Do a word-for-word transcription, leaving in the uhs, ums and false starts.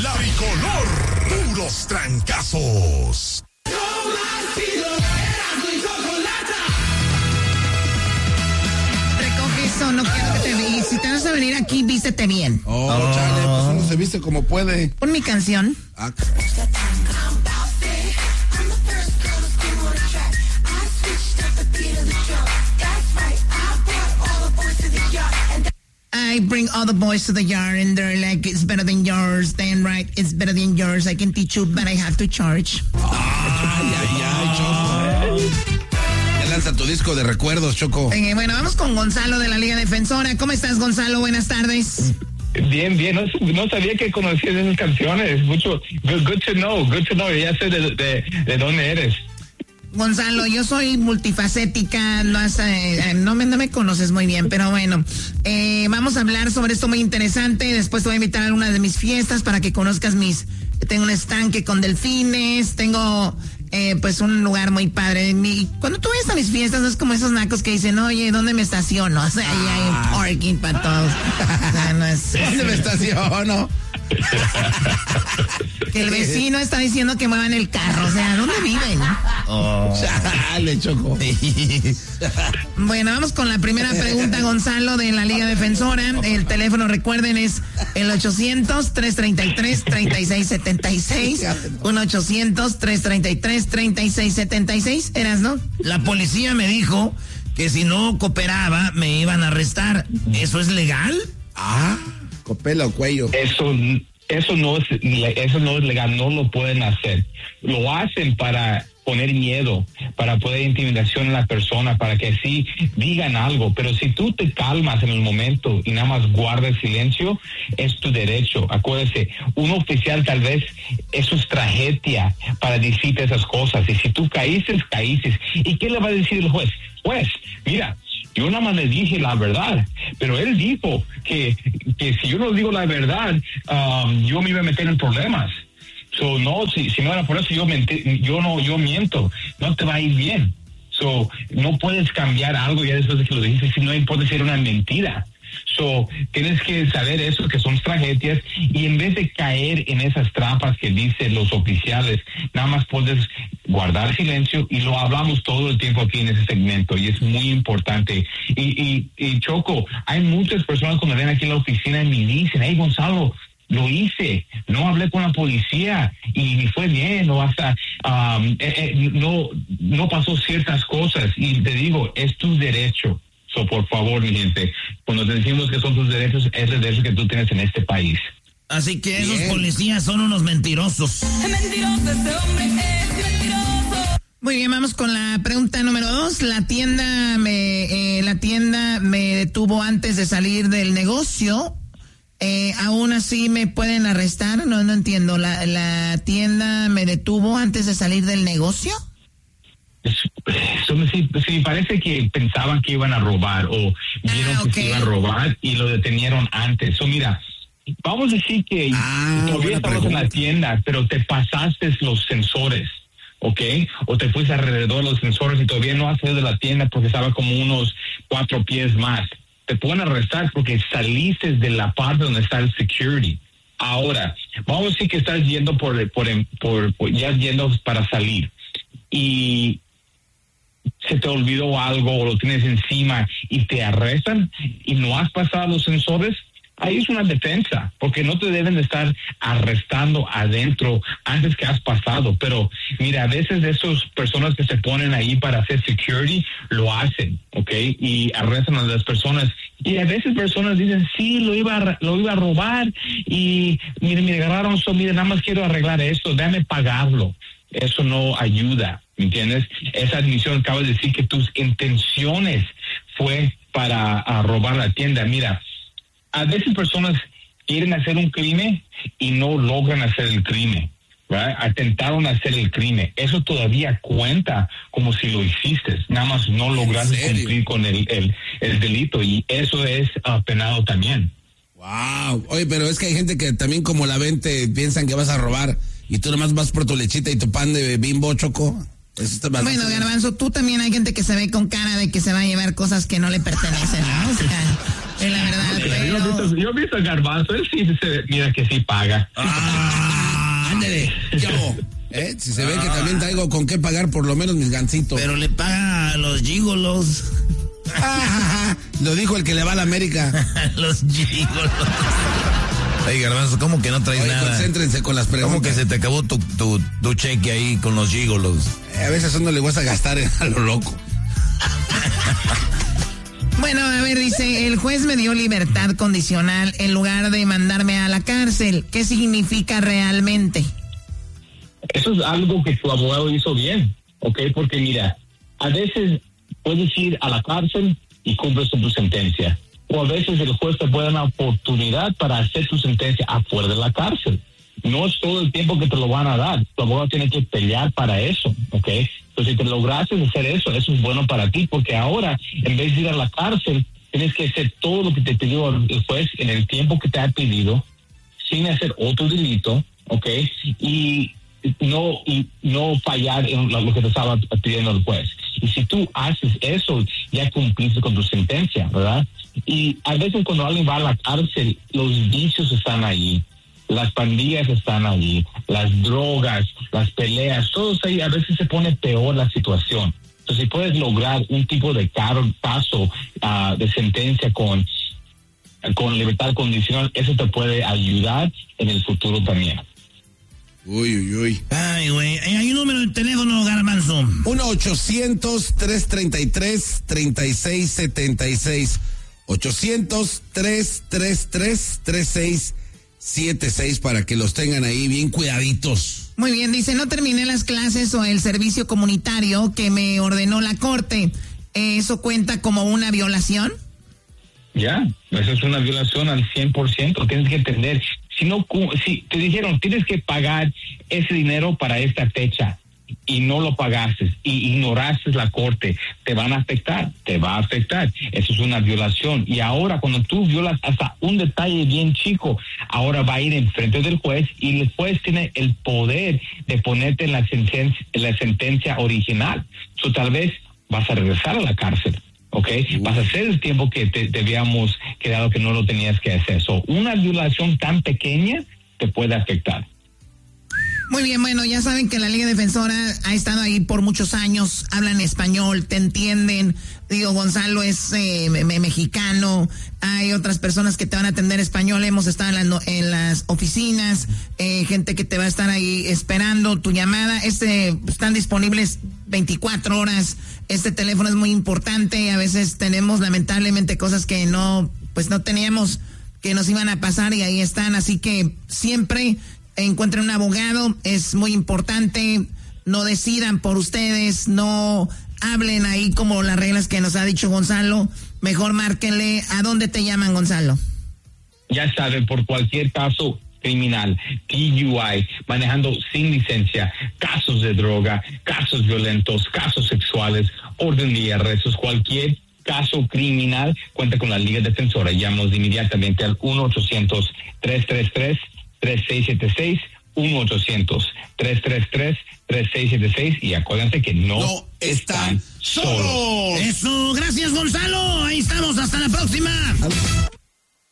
La Bicolor, puros trancazos. Recoge eso, no quiero que te veas. Si te vas a venir aquí, vístete bien. Oh, oh. Chale, pues uno se viste como puede. Pon mi canción. Ah. I bring all the boys to the yard and they're like, it's better than yours. Then right, it's better than yours. I can teach you, but I have to charge. Ay, ay, ay, Choco. Ya lanza tu disco de recuerdos, Choco. Eh, bueno, vamos con Gonzalo de la Liga Defensora. ¿Cómo estás, Gonzalo? Buenas tardes. Bien, bien. No, no sabía que conocías esas canciones. Mucho. Good, good to know. Good to know. Ya sé de, de, de dónde eres. Gonzalo, yo soy multifacética, no, has, eh, no, me, no me conoces muy bien, pero bueno, eh, vamos a hablar sobre esto muy interesante. Después te voy a invitar a una de mis fiestas para que conozcas mis... Tengo un estanque con delfines, tengo eh, pues un lugar muy padre. Mi, cuando tú ves a mis fiestas, no es como esos nacos que dicen, oye, ¿dónde me estaciono? O sea, ahí hay un parking para todos. O sea, no es... ¿Dónde me estaciono? Que el vecino está diciendo que muevan el carro, o sea, ¿dónde viven? Oh. Chale, Choco. Bueno, vamos con la primera pregunta, Gonzalo, de la Liga Defensora. El teléfono, recuerden, es el ochocientos, tres treinta y tres, treinta y seis setenta y seis. uno ochocientos, tres treinta y tres, treinta y seis setenta y seis. ¿Eras, no? La policía me dijo que si no cooperaba me iban a arrestar. ¿Eso es legal? Ah, copela o cuello. Eso, eso no es, eso no es legal, no lo pueden hacer. Lo hacen para poner miedo, para poner intimidación en la persona, para que así digan algo. Pero si tú te calmas en el momento y nada más guardas silencio, es tu derecho. Acuérdese, un oficial tal vez, eso es tragedia para decirte esas cosas. Y si tú caíces, caíces. ¿Y qué le va a decir el juez? Pues, mira, yo nada más le dije la verdad, pero él dijo que, que si yo no digo la verdad, um, yo me iba a meter en problemas. So, no, si, si no era por eso, yo, menti, yo no, yo miento, no te va a ir bien. So, no puedes cambiar algo ya después de que lo dijiste, si no puede ser una mentira. So, tienes que saber eso, que son tragedias, y en vez de caer en esas trampas que dicen los oficiales, nada más puedes guardar silencio, y lo hablamos todo el tiempo aquí en ese segmento, y es muy importante. Y, y, y Choco, hay muchas personas cuando ven aquí en la oficina y me dicen, hey, Gonzalo, lo hice, no hablé con la policía y me fue bien, o hasta um, eh, eh, no, no pasó ciertas cosas, y te digo, es tu derecho. So, por favor, mi gente, cuando te decimos que son tus derechos, es el derecho que tú tienes en este país. Así que esos Bien. policías son unos mentirosos. Mentiroso, este hombre es mentiroso. Muy bien, vamos con la pregunta número dos. La tienda me, eh, la tienda me detuvo antes de salir del negocio. Eh, aún así me pueden arrestar. No, no entiendo. La, la tienda me detuvo antes de salir del negocio. So, si, si parece que pensaban que iban a robar o vieron ah, okay. que se iban a robar y lo detenieron antes. So, mira, vamos a decir que ah, todavía estamos pregunta. en la tienda, pero te pasaste los sensores, ¿ok? O te fuiste alrededor de los sensores y todavía no has salido de la tienda porque estaba como unos cuatro pies más. Te pueden arrestar porque saliste de la parte donde está el security. Ahora, vamos a decir que estás yendo por, por, por, por ya yendo para salir y se te olvidó algo o lo tienes encima y te arrestan y no has pasado los sensores, ahí es una defensa, porque no te deben de estar arrestando adentro antes que has pasado. Pero mira, a veces esas personas que se ponen ahí para hacer security lo hacen, ¿ok? Y arrestan a las personas. Y a veces personas dicen, sí, lo iba a, lo iba a robar y mire, me agarraron, so, mire, nada más quiero arreglar esto, déjame pagarlo. Eso no ayuda, ¿me entiendes? Esa admisión acaba de decir que tus intenciones fue para a robar la tienda. Mira, a veces personas quieren hacer un crimen y no logran hacer el crimen, ¿verdad? Atentaron a hacer el crimen. Eso todavía cuenta como si lo hiciste. Nada más no lograste cumplir con el, el, el delito, y eso es uh, penado también. Wow. Oye, pero es que hay gente que también como la ven te piensan que vas a robar y tú nomás vas por tu lechita y tu pan de Bimbo, Choco. Bueno, Garbanzo, tú también hay gente que se ve con cara de que se va a llevar cosas que no le pertenecen, ¿no? O sea, es la verdad. Pero... Yo, he visto, yo he visto a Garbanzo, él sí se, mira que sí paga. Ah, ándale, chavo. ¿Eh? Si se ve que también traigo con qué pagar por lo menos mis gancitos. Pero le paga a los gigolos. Lo dijo el que le va a la América. Los gigolos. Ay, Garbanzo, ¿cómo que no traes Oye, nada? Concéntrense con las preguntas. ¿Cómo que se te acabó tu, tu, tu cheque ahí con los gigolos? Eh, a veces uno le vas a gastar a lo loco. Bueno, a ver, dice, el juez me dio libertad condicional en lugar de mandarme a la cárcel. ¿Qué significa realmente? Eso es algo que tu abogado hizo bien, ¿ok? Porque mira, a veces puedes ir a la cárcel y cumples tu sentencia. O a veces el juez te puede dar una oportunidad para hacer tu sentencia afuera de la cárcel. No es todo el tiempo que te lo van a dar. Tu abogado tiene que pelear para eso, ¿ok? Entonces, si te lograste hacer eso, eso es bueno para ti, porque ahora, en vez de ir a la cárcel, tienes que hacer todo lo que te pidió el juez en el tiempo que te ha pedido, sin hacer otro delito, ¿ok? Y no y no fallar en lo que te estaba pidiendo el juez. Y si tú haces eso, ya cumpliste con tu sentencia, ¿verdad? Y a veces cuando alguien va a la cárcel, los vicios están ahí, las pandillas están ahí, las drogas, las peleas, todo ahí, a veces se pone peor la situación. Entonces, si puedes lograr un tipo de caso uh, de sentencia con, con libertad condicional, eso te puede ayudar en el futuro también. Uy, uy, uy. Ay, güey. Hay un número de teléfono, Garbanzo. uno ochocientos, tres treinta y tres, treinta y seis setenta y seis. ochocientos, tres treinta y tres, treinta y seis setenta y seis para que los tengan ahí bien cuidaditos. Muy bien, dice, no terminé las clases o el servicio comunitario que me ordenó la corte. ¿Eso cuenta como una violación? Ya, eso es una violación al cien por ciento. Tienes que entender, si no, si te dijeron tienes que pagar ese dinero para esta fecha y no lo pagaste y ignoraste la corte, te van a afectar, te va a afectar. Eso es una violación. Y ahora cuando tú violas hasta un detalle bien chico, ahora va a ir enfrente del juez y el juez tiene el poder de ponerte en la sentencia, en la sentencia original. So, tal vez vas a regresar a la cárcel. ¿Ok? Vas a hacer el tiempo que te, te habíamos quedado que no lo tenías que hacer. So, una violación tan pequeña te puede afectar. Muy bien, bueno, ya saben que la Liga Defensora ha estado ahí por muchos años, hablan español, te entienden. Digo, Gonzalo es eh, me, mexicano, hay otras personas que te van a atender español, hemos estado en, la, en las oficinas, eh, gente que te va a estar ahí esperando tu llamada. Este, están disponibles veinticuatro horas, este teléfono es muy importante, a veces tenemos lamentablemente cosas que no, pues no teníamos, que nos iban a pasar y ahí están, así que siempre encuentren un abogado, es muy importante, no decidan por ustedes, no hablen ahí como las reglas que nos ha dicho Gonzalo, mejor márquenle. ¿A dónde te llaman, Gonzalo? Ya saben, por cualquier caso criminal, D U I, manejando sin licencia, casos de droga, casos violentos, casos sexuales, orden de arrestos, cualquier caso criminal, cuenta con la Liga Defensora. Llámanos inmediatamente al uno ochocientos, tres tres tres, tres seis siete seis, uno ochocientos, tres tres tres, tres seis siete seis y acuérdense que no, no están solos. Eso, gracias Gonzalo, ahí estamos, hasta la próxima.